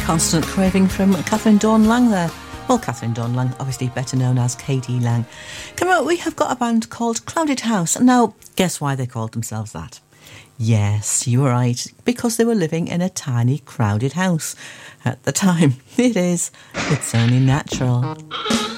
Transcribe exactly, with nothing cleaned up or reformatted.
Constant Craving from Catherine Dawn Lang there. Well, Catherine Dawn Lang, obviously better known as K D Lang. Come on, we have got a band called Crowded House. Now, guess why they called themselves that? Yes, you were right, because they were living in a tiny crowded house at the time. It is. It's only natural.